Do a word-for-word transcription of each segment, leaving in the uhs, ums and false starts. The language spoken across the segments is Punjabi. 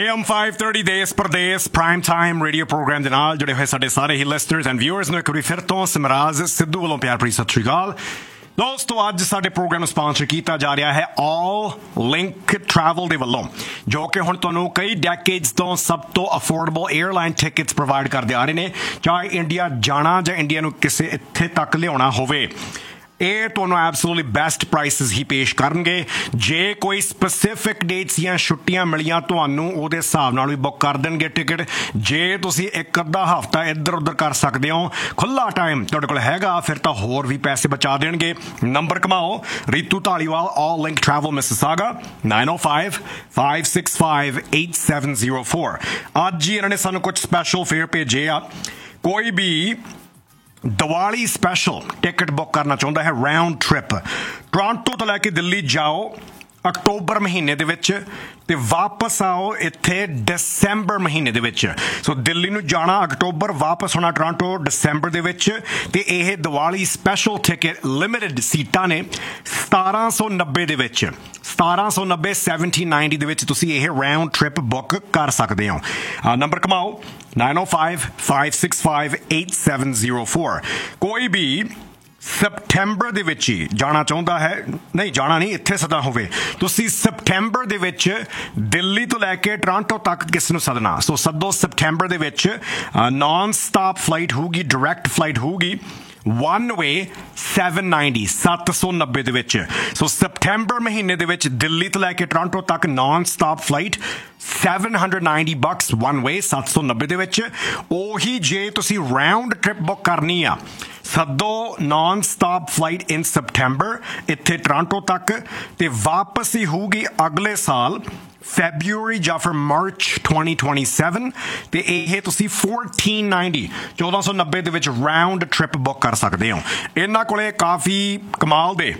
A M five thirty ਦੇਸ ਪ੍ਰਦੇਸ ਪ੍ਰਾਈਮ ਟਾਈਮ ਰੇਡੀਓ ਪ੍ਰੋਗਰਾਮ ਦੇ ਨਾਲ ਜੁੜੇ ਹੋਏ ਸਾਡੇ ਸਾਰੇ ਹੀ ਲਿਸਨਰਸ ਐਂਡ ਵਿਊਅਰਸ ਨੂੰ ਇੱਕ ਵਾਰੀ ਫਿਰ ਤੋਂ ਸਿਮਰਾਜ ਸਿੱਧੂ ਵੱਲੋਂ ਪਿਆਰ ਭਰੀ ਸਤਿ ਸ਼੍ਰੀ ਅਕਾਲ। ਦੋਸਤੋ ਅੱਜ ਸਾਡੇ ਪ੍ਰੋਗਰਾਮ ਨੂੰ ਸਪਾਂਸਰ ਕੀਤਾ ਜਾ ਰਿਹਾ ਹੈ ਆਲ ਲਿੰਕ ਟਰੈਵਲ ਦੇ ਵੱਲੋਂ, ਜੋ ਕਿ ਹੁਣ ਤੁਹਾਨੂੰ ਕਈ ਡੈਕੇਡਸ ਤੋਂ ਸਭ ਤੋਂ ਅਫੋਰਡੇਬਲ 에ਅਰਲਾਈਨ ਟਿਕਟਸ ਪ੍ਰੋਵਾਈਡ ਕਰਦੇ ਆ ਰਹੇ ਨੇ। ਚਾਹੇ ਇੰਡੀਆ ਜਾਣਾ ਜਾਂ ਇੰਡੀਆ ਨੂੰ ਕਿਸੇ ਇੱਥੇ ਤੱਕ ਲਿਆਉਣਾ ਹੋਵੇ, ਇਹ ਤੁਹਾਨੂੰ ਐਬਸੋਲੂਟਲੀ ਬੈਸਟ ਪ੍ਰਾਈਸਿਸ ਹੀ ਪੇਸ਼ ਕਰਨਗੇ। ਜੇ ਕੋਈ ਸਪੈਸੀਫਿਕ ਡੇਟਸ ਜਾਂ ਛੁੱਟੀਆਂ ਮਿਲੀਆਂ ਤੁਹਾਨੂੰ, ਉਹਦੇ ਹਿਸਾਬ ਨਾਲ ਵੀ ਬੁੱਕ ਕਰ ਦੇਣਗੇ ਟਿਕਟ। ਜੇ ਤੁਸੀਂ ਇੱਕ ਅੱਧਾ ਹਫ਼ਤਾ ਇੱਧਰ ਉੱਧਰ ਕਰ ਸਕਦੇ ਹੋ, ਖੁੱਲ੍ਹਾ ਟਾਈਮ ਤੁਹਾਡੇ ਕੋਲ ਹੈਗਾ, ਫਿਰ ਤਾਂ ਹੋਰ ਵੀ ਪੈਸੇ ਬਚਾ ਦੇਣਗੇ। ਨੰਬਰ ਕਮਾਓ, ਰੀਤੂ ਧਾਲੀਵਾਲ, ਆਲ ਲਿੰਕ ਟਰੈਵਲ ਮਿਸਿਸਾਗਾ, ਨਾਈਨ ਓ five five six five eight seven zero four. ਅੱਜ ਹੀ ਇਹਨਾਂ ਨੇ ਸਾਨੂੰ ਕੁਝ ਸਪੈਸ਼ਲ ਫੇਅਰ ਭੇਜੇ ਆ। ਕੋਈ ਵੀ ਦੀਵਾਲੀ ਸਪੈਸ਼ਲ ਟਿਕਟ ਬੁੱਕ ਕਰਨਾ ਚਾਹੁੰਦਾ ਹੈ ਰਾਊਂਡ ਟ੍ਰਿਪ, ਟੋਰਾਂਟੋ ਤੋਂ ਲੈ ਕੇ ਦਿੱਲੀ ਜਾਓ ਅਕਤੂਬਰ ਮਹੀਨੇ ਦੇ ਵਿੱਚ ਤੇ ਵਾਪਸ ਆਓ ਇੱਥੇ ਦਸੰਬਰ ਮਹੀਨੇ ਦੇ ਵਿੱਚ। ਸੋ ਦਿੱਲੀ ਨੂੰ ਜਾਣਾ ਅਕਤੂਬਰ, ਵਾਪਸ ਹੋਣਾ ਟੋਰਾਂਟੋ ਦਸੰਬਰ ਦੇ ਵਿੱਚ। ਤੇ ਇਹ ਦੀਵਾਲੀ ਸਪੈਸ਼ਲ ਟਿਕਟ ਲਿਮਿਟਡ ਸੀਟਾਂ ਨੇ ਸਤਾਰਾਂ ਸੌ ਨੱਬੇ ਦੇ ਵਿੱਚ, ਸਤਾਰਾਂ ਸੌ ਨੱਬੇ ਸੈਵਨਟੀਨ ਨਾਈਨਟੀ ਦੇ ਵਿੱਚ ਤੁਸੀਂ ਇਹ ਰਾਊਂਡ ਟ੍ਰਿਪ ਬੁੱਕ ਕਰ ਸਕਦੇ ਹੋ। ਨੰਬਰ ਕਮਾਓ, ਨਾਈਨ ਓ five five six five eight seven zero four. ਕੋਈ ਵੀ ਸਪਟੈਂਬਰ ਦੇ ਵਿੱਚ ਹੀ ਜਾਣਾ ਚਾਹੁੰਦਾ ਹੈ, ਨਹੀਂ ਜਾਣਾ ਨਹੀਂ, ਇੱਥੇ ਸਦਾ ਹੋਵੇ, ਤੁਸੀਂ ਸਪਟੈਂਬਰ ਦੇ ਵਿੱਚ ਦਿੱਲੀ ਤੋਂ ਲੈ ਕੇ ਟੋਰਾਂਟੋ ਤੱਕ ਕਿਸ ਨੂੰ ਸੱਦਣਾ, ਸੋ ਸੱਦੋ ਸਪਟੈਂਬਰ ਦੇ ਵਿੱਚ। ਨਾਨ ਸਟਾਪ ਫਲਾਈਟ ਹੋਊਗੀ, ਡਾਇਰੈਕਟ ਫਲਾਈਟ ਹੋਊਗੀ, ਵਨ ਵੇ ਸੈਵਨ ਨਾਈਨਟੀ, ਸੱਤ ਸੌ ਨੱਬੇ ਦੇ ਵਿੱਚ। ਸੋ ਸਪਟੈਂਬਰ ਮਹੀਨੇ ਦੇ ਵਿੱਚ ਦਿੱਲੀ ਤੋਂ ਲੈ ਕੇ ਟੋਰਾਂਟੋ ਤੱਕ non stop flight seven hundred ninety ਬਕਸ ਵਨ ਵੇ, ਸੱਤ ਸੌ ਨੱਬੇ ਦੇ ਵਿੱਚ। ਉਹੀ ਜੇ ਤੁਸੀਂ ਰਾਊਂਡ ਟ੍ਰਿਪ ਬੁੱਕ ਕਰਨੀ ਆ, ਸੱਦੋ ਨਾਨ ਸਟਾਪ ਫਲਾਈਟ ਇਨ ਸਪਟੈਂਬਰ ਇੱਥੇ ਟੋਰਾਂਟੋ ਤੱਕ, ਤੇ ਵਾਪਸ ਹੀ ਹੋਊਗੀ ਅਗਲੇ ਸਾਲ ਫੈਬਰੂਰੀ ਜਾਂ ਫਿਰ ਮਾਰਚ ਟਵੈਂਟੀ ਟਵੈਂਟੀ ਸੈਵਨ। ਤੇ ਇਹ ਤੁਸੀਂ ਫੋਰਟੀਨ ਨਾਈਨਟੀ, ਚੌਦਾਂ ਸੌ ਨੱਬੇ ਦੇ ਵਿੱਚ ਰਾਊਂਡ ਟ੍ਰਿਪ ਬੁੱਕ ਕਰ ਸਕਦੇ ਹੋ। ਇਹਨਾਂ ਕੋਲੇ ਕਾਫੀ ਕਮਾਲ ਦੇ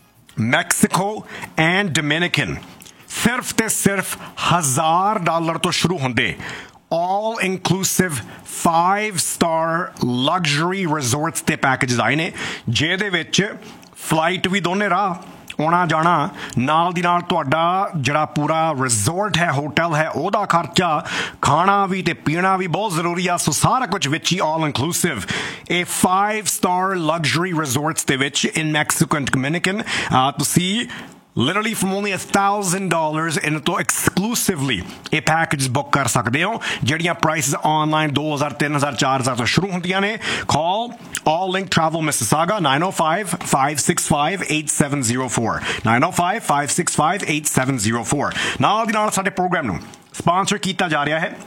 ਮੈਕਸੀਕੋ ਐਂਡ ਡੋਮਿਨਿਕਨ ਸਿਰਫ ਤੇ ਸਿਰਫ ਹਜ਼ਾਰ ਡਾਲਰ ਤੋਂ ਸ਼ੁਰੂ ਹੁੰਦੇ all inclusive five star luxury resorts ਦੇ ਪੈਕੇਜ ਆਏ ਨੇ, ਜਿਹਦੇ ਵਿੱਚ ਫਲਾਈਟ ਵੀ ਦੋਨੇ ਰਾਹ ਆਉਣਾ ਜਾਣਾ, ਨਾਲ ਦੀ ਨਾਲ ਤੁਹਾਡਾ ਜਿਹੜਾ ਪੂਰਾ ਰਿਜ਼ੋਰਟ ਹੈ, ਹੋਟਲ ਹੈ, ਉਹਦਾ ਖਰਚਾ, ਖਾਣਾ ਵੀ ਤੇ ਪੀਣਾ ਵੀ ਬਹੁਤ ਜ਼ਰੂਰੀ ਆ। ਸੋ ਸਾਰਾ ਕੁਝ ਵਿੱਚ ਹੀ ਆਲ ਇਨਕਲੂਸਿਵ ਇਹ ਫਾਈਵ ਸਟਾਰ ਲਗਜ਼ਰੀ ਰਿਜ਼ੋਰਟਸ ਦੇ ਵਿੱਚ ਇਨ ਮੈਕਸੀਕੋ ਐਂਡ ਡੋਮਿਨਿਕਨ ਤੁਸੀਂ literally from only a thousand dollars ਇਹਨਾਂ ਤੋਂ exclusively ਇਹ ਪੈਕੇਜ ਬੁੱਕ ਕਰ ਸਕਦੇ ਹੋ, ਜਿਹੜੀਆਂ ਪ੍ਰਾਈਸਿਸ ਆਨਲਾਈਨ ਦੋ ਹਜ਼ਾਰ, ਤਿੰਨ ਹਜ਼ਾਰ, ਚਾਰ ਹਜ਼ਾਰ ਤੋਂ ਸ਼ੁਰੂ ਹੁੰਦੀਆਂ ਨੇ। ਕਾਲ all link travel mississauga nine ਓ five five six five eight seven zero four, nine ਓ five five six five eight seven zero four. ਨਾਲ ਦੀ ਨਾਲ ਸਾਡੇ ਪ੍ਰੋਗਰਾਮ ਨੂੰ ਸਪਾਂਸਰ ਕੀਤਾ ਜਾ ਰਿਹਾ ਹੈ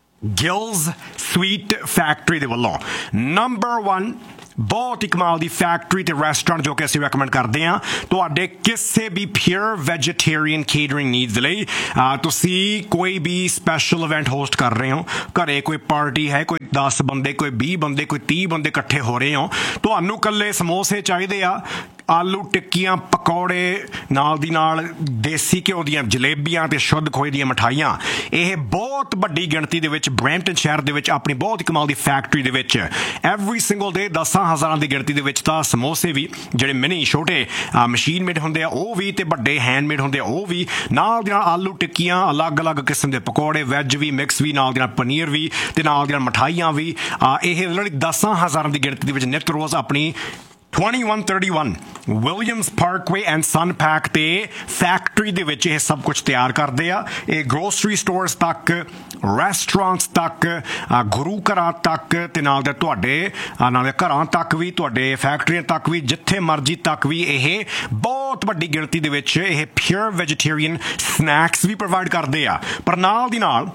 ਗਿਲਜ਼ ਸਵੀਟ ਫੈਕਟਰੀ ਦੇ ਵੱਲੋਂ। ਨੰਬਰ ਵਨ ਬਹੁਤ ਹੀ ਕਮਾਲ ਦੀ ਫੈਕਟਰੀ ਤੇ ਰੈਸਟੋਰੈਂਟ ਜੋ ਕਿ ਅਸੀਂ ਰეკਮੈਂਡ ਕਰਦੇ ਹਾਂ ਤੁਹਾਡੇ ਕਿਸੇ ਵੀ ਪਿਓਰ ਵੈਜੀਟੇਰੀਅਨ ਕੇਟਰਿੰਗ ਨੀਡਸ ਲਈ। ਤੁਸੀਂ ਕੋਈ ਵੀ ਸਪੈਸ਼ਲ ਇਵੈਂਟ ਹੋਸਟ ਕਰ ਰਹੇ ਹੋ, ਘਰੇ ਕੋਈ ਪਾਰਟੀ ਹੈ, ਕੋਈ ਦਸ ਬੰਦੇ, ਕੋਈ ਵੀਹ ਬੰਦੇ, ਕੋਈ ਤੀਹ ਬੰਦੇ ਇਕੱਠੇ ਹੋ ਰਹੇ ਹੋ, ਤੁਹਾਨੂੰ ਇਕੱਲੇ ਸਮੋਸੇ ਚਾਹੀਦੇ ਆ, ਆਲੂ ਟਿੱਕੀਆਂ, ਪਕੌੜੇ, ਨਾਲ ਦੀ ਨਾਲ ਦੇਸੀ ਘਿਓ ਦੀਆਂ ਜਲੇਬੀਆਂ ਤੇ ਸ਼ੁੱਧ ਖੋਏ ਦੀਆਂ ਮਿਠਾਈਆਂ, ਇਹ ਬਹੁਤ ਵੱਡੀ ਗਿਣਤੀ ਦੇ ਵਿੱਚ ਬਰੈਂਪਟਨ ਸ਼ਹਿਰ ਦੇ ਵਿੱਚ ਆਪਣੀ ਬਹੁਤ ਹੀ ਕਮਾਲ ਦੀ ਫੈਕਟਰੀ ਦੇ ਵਿੱਚ ਐਵਰੀ ਸਿੰਗਲ ਡੇ ਦਸਾਂ ਹਜ਼ਾਰਾਂ ਦੀ ਗਿਣਤੀ ਦੇ ਵਿੱਚ ਤਾਂ ਸਮੋਸੇ ਵੀ, ਜਿਹੜੇ ਮਿਨੀ ਛੋਟੇ ਮਸ਼ੀਨ ਮੇਡ ਹੁੰਦੇ ਆ ਉਹ ਵੀ, ਤੇ ਵੱਡੇ ਹੈਂਡਮੇਡ ਹੁੰਦੇ ਆ ਉਹ ਵੀ, ਨਾਲ ਦੀ ਨਾਲ ਆਲੂ ਟਿੱਕੀਆਂ, ਅਲੱਗ-ਅਲੱਗ ਕਿਸਮ ਦੇ ਪਕੌੜੇ, ਵੈਜ ਵੀ, ਮਿਕਸ ਵੀ, ਨਾਲ ਦੀ ਨਾਲ ਪਨੀਰ ਵੀ, ਤੇ ਨਾਲ ਦੀ ਨਾਲ ਮਿਠਾਈਆਂ ਵੀ। ਇਹ ਲੜੀ ਦਸਾਂ ਹਜ਼ਾਰਾਂ ਦੀ ਗਿਣਤੀ ਦੇ ਵਿੱਚ ਨਿਤ ਰੋਜ਼ ਆਪਣੀ twenty-one thirty-one Williams Parkway and ਸਨਪੈਕ ਤੇ ਫੈਕਟਰੀ ਦੇ ਵਿੱਚ ਇਹ ਸਭ ਕੁਝ ਤਿਆਰ ਕਰਦੇ ਆ। ਇਹ ਗਰੋਸਰੀ ਸਟੋਰਸ ਤੱਕ, ਰੈਸਟੋਰੈਂਟਸ ਤੱਕ, ਗੁਰੂ ਘਰਾਂ ਤੱਕ, ਤੇ ਨਾਲ ਦੇ ਤੁਹਾਡੇ ਨਾਲ ਦੇ ਘਰਾਂ ਤੱਕ ਵੀ, ਤੁਹਾਡੇ ਫੈਕਟਰੀਆਂ ਤੱਕ ਵੀ, ਜਿੱਥੇ ਮਰਜ਼ੀ ਤੱਕ ਵੀ ਇਹ ਬਹੁਤ ਵੱਡੀ ਗਿਣਤੀ ਦੇ ਵਿੱਚ ਇਹ ਪਿਓਰ ਵੈਜੀਟੇਰੀਅਨ ਸਨੈਕਸ ਵੀ ਪ੍ਰੋਵਾਈਡ ਕਰਦੇ ਆ। ਪਰ ਨਾਲ ਦੀ ਨਾਲ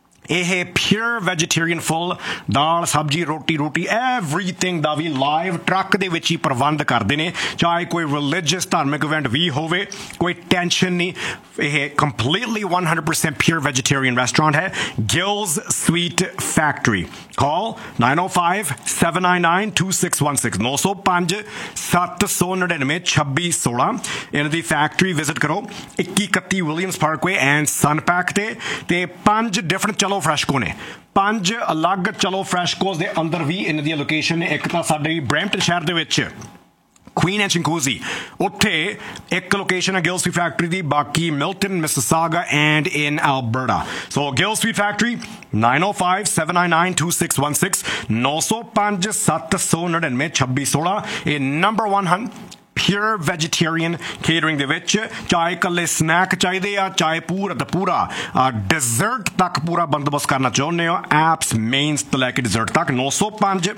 ਇਹ ਪਿਓਰ ਵੈਜੀਟੇਰੀਅਨ ਫੁੱਲ ਦਾਲ, ਸਬਜ਼ੀ, ਰੋਟੀ ਰੋਟੀ ਐਵਰੀਥਿੰਗ ਦਾ ਵੀ ਲਾਈਵ ਟਰੱਕ ਦੇ ਵਿੱਚ ਹੀ ਪ੍ਰਬੰਧ ਕਰਦੇ ਨੇ। ਚਾਹੇ ਕੋਈ ਰਿਲੀਜੀਅਸ ਧਾਰਮਿਕ ਇਵੈਂਟ ਵੀ ਹੋਵੇ, ਕੋਈ ਟੈਨਸ਼ਨ ਨਹੀਂ। ਇਹ completely one hundred percent pure vegetarian restaurant ਹੈ, ਗਿਲਜ਼ ਸਵੀਟ ਫੈਕਟਰੀ। ਕਾਲ ਨਾਈਨ ਓ five seven nine nine two six one six, ਨੌ ਸੌ ਪੰਜ ਸੱਤ ਸੌ ਨੜਿਨਵੇਂ ਛੱਬੀ ਸੋਲਾਂ। ਇਹਨਾਂ ਦੀ ਫੈਕਟਰੀ ਵਿਜ਼ਿਟ ਕਰੋ, ਇੱਕੀ ਇਕੱਤੀ ਵਿਲੀਅਮਸ ਪਾਰਕਵੇ ਐਂਡ ਸਨਪੈਕ ਤੇ ਤੇ ਪੰਜ ਡਿਫਰੈਂਟ ਚਲੋ ਫਰੈਸ਼ਕੋ ਨੇ, ਪੰਜ ਅਲੱਗ ਚਲੋ ਫਰੈਸ਼ਕੋਸ ਦੇ ਅੰਦਰ ਵੀ ਇਹਨਾਂ ਦੀਆਂ ਲੋਕੇਸ਼ਨ ਨੇ। ਇੱਕ ਤਾਂ ਸਾਡੇ ਬਰੈਂਪਟਨ ਸ਼ਹਿਰ ਦੇ ਵਿੱਚ Queen and Chinguacousy ਉੱਥੇ ਇੱਕ ਲੋਕੇਸ਼ਨ ਹੈ ਗਿਲ ਸਵੀਟ ਫੈਕਟਰੀ ਦੀ ਬਾਕੀ Milton Mississauga and in Alberta so Gill sweet factory nine oh five, seven nine nine, two six one six nine oh five, seven nine nine, two six one six ਇਹ ਨੰਬਰ one ਹਨ pure vegetarian catering ਦੇ ਵਿੱਚ ਚਾਹੇ ਇਕੱਲੇ ਸਨੈਕ ਚਾਹੀਦੇ ਆ ਚਾਹੇ ਪੂਰਾ ਦਾ ਪੂਰਾ ਡਿਜ਼ਰਟ ਤੱਕ ਪੂਰਾ ਬੰਦੋਬਸਤ ਕਰਨਾ ਚਾਹੁੰਦੇ ਹੋ ਐਪਸ ਮੇਨਸ ਤੋਂ ਲੈ ਕੇ ਡਿਜ਼ਰਟ ਤੱਕ nine oh five,